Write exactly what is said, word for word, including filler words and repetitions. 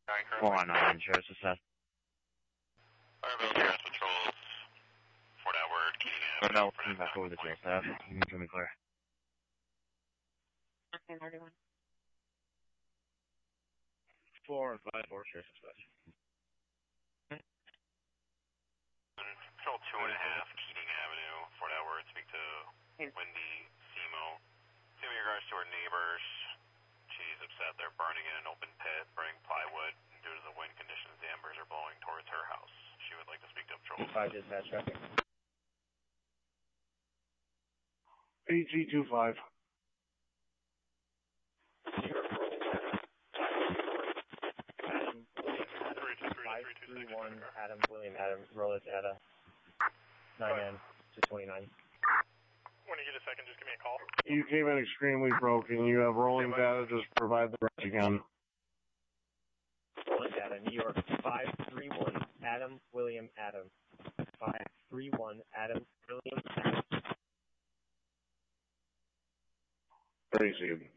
four one nine, Sheriff's Assessment. Arville Sheriff's Patrol, Fort Edward, Keating Avenue. No, come back over the jail staff. You can me clear. Okay, thirty-one. Four and five, four, Sheriff's Assessment. Patrol two and a half, Keating Avenue, Fort Edward. Speak to Wendy Simo. In regards to her neighbors, she's upset they're burning in an open pit, burning plywood. Due to the wind conditions, the embers are blowing towards her house. She would like to speak to Patrol. Five dispatch traffic. A G two five. five three one, Adam, William, Adam, Rollins, Ada, nine N to twenty-nine. When you get a second, just give me a call. You came in extremely broken. You have rolling data. Just provide the rest again. Rolling data, New York, five three one, Adam, William, Adam. five three one, Adam, William, Adam. Received.